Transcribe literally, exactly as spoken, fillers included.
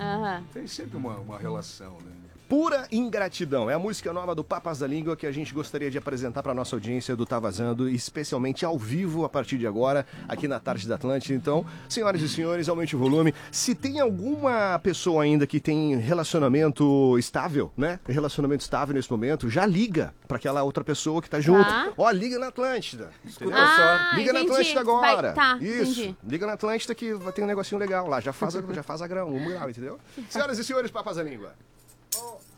Aham. Tem sempre uma, uma relação, né? Pura Ingratidão. É a música nova do Papas da Língua que a gente gostaria de apresentar para nossa audiência do Tá Vazando, especialmente ao vivo a partir de agora, aqui na Tarde da Atlântida. Então, senhoras e senhores, aumente o volume. Se tem alguma pessoa ainda que tem relacionamento estável, né? Relacionamento estável nesse momento, já liga para aquela outra pessoa que tá junto. Tá. Ó, liga na Atlântida. Entendeu? Ah, Liga na entendi. Atlântida agora. Vai- tá, Isso. entendi. Liga na Atlântida que vai ter um negocinho legal lá. Já faz, a- já faz a grão, um grau, entendeu? Senhoras e senhores, Papas da Língua.